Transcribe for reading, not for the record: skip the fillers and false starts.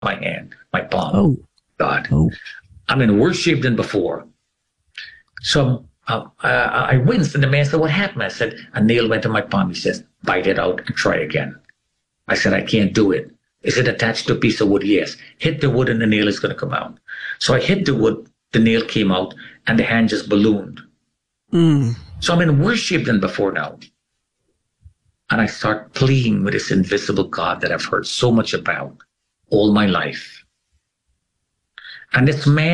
my hand, my palm. Oh, God. oh. I'm in worse shape than before. So I winced, and the man said, "What happened?" I said, "A nail went in my palm." He says, "Bite it out and try again." I said, "I can't do it." Is it attached to a piece of wood? Yes. Hit the wood and the nail is going to come out. So I hit the wood, the nail came out, and the hand just ballooned. So I'm in worse shape than before now. And I start pleading with this invisible God that I've heard so much about all my life. And this man